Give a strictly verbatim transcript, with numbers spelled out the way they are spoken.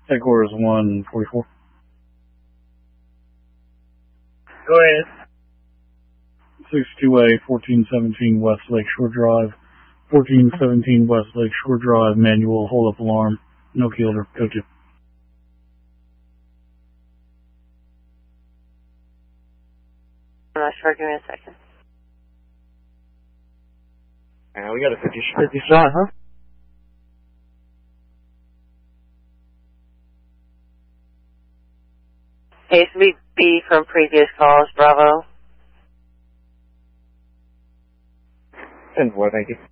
Headquarters one forty-four. Go ahead. sixty-two A, fourteen seventeen West Lakeshore Drive. fourteen seventeen West Lakeshore Drive, manual, hold up alarm. No key holder. Go to. I'm not sure. Give me a second. Uh, we got a fifty shot. fifty shot, huh? Hey, this would be B from previous calls. Bravo. ten four, thank you.